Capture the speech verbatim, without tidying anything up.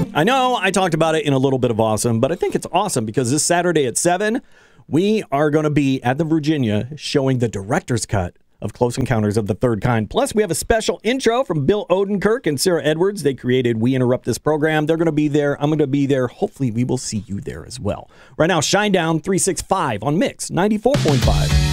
I know I talked about it in a little bit of awesome, but I think it's awesome because this Saturday at seven, we are going to be at the Virginia showing the director's cut of Close Encounters of the Third Kind. Plus, we have a special intro from Bill Odenkirk and Sarah Edwards. They created We Interrupt This Program. They're going to be there. I'm going to be there. Hopefully, we will see you there as well. Right now, Shinedown three sixty-five on Mix ninety-four point five.